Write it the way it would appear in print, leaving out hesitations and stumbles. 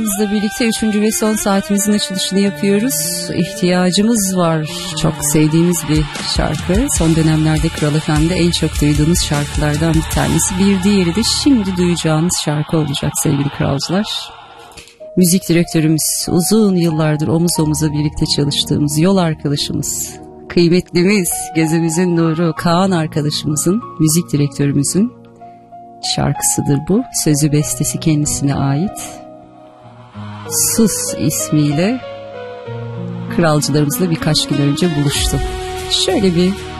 Bizle birlikte 3. ve son saatimizin açılışını yapıyoruz. İhtiyacımız var. Çok sevdiğimiz bir şarkı. Son dönemlerde Kral FM'de en çok duyduğunuz şarkılardan bir tanesi. Bir diğeri de şimdi duyacağınız şarkı olacak sevgili kralcılar. Müzik direktörümüz, uzun yıllardır omuz omuza birlikte çalıştığımız yol arkadaşımız, kıymetlimiz, gözümüzün nuru Kaan arkadaşımızın, müzik direktörümüzün şarkısıdır bu. Sözü bestesi kendisine ait. Sus ismiyle kralcılarımızla birkaç gün önce buluştu. Şöyle bir